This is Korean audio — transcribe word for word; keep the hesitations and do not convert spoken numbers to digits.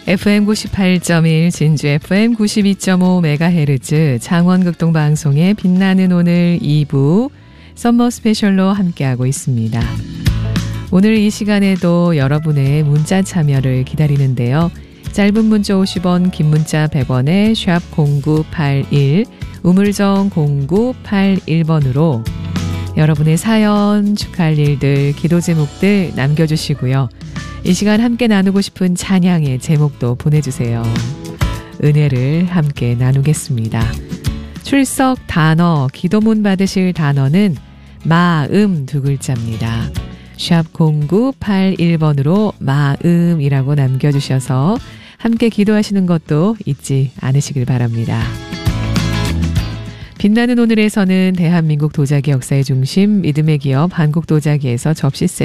에프엠 구십팔 점 일 진주 에프엠 구십이 점 오 메가헤르츠 창원극동방송의 빛나는 오늘 이 부 썸머 스페셜로 함께하고 있습니다. 오늘 이 시간에도 여러분의 문자 참여를 기다리는데요. 짧은 문자 오십 원, 긴 문자 백 원에 샵 공구팔일, 우물정 공구팔일 번으로 여러분의 사연, 축하할 일들, 기도 제목들 남겨주시고요. 이 시간 함께 나누고 싶은 찬양의 제목도 보내주세요. 은혜를 함께 나누겠습니다. 출석 단어, 기도문 받으실 단어는 마음 두 글자입니다. 샵 공구팔일 번으로 마음이라고 남겨주셔서 함께 기도하시는 것도 잊지 않으시길 바랍니다. 빛나는 오늘에서는 대한민국 도자기 역사의 중심 믿음의 기업 한국도자기에서 접시 세트